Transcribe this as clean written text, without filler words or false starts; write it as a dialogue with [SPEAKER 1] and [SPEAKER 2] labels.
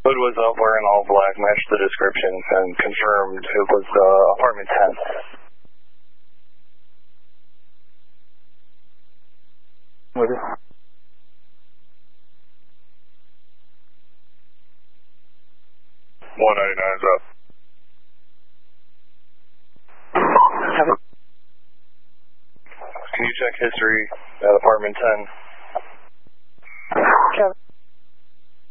[SPEAKER 1] Hood was up wearing all black, matched the description, and confirmed it was apartment 10. With it. 199 is up. Can you check history at apartment 10?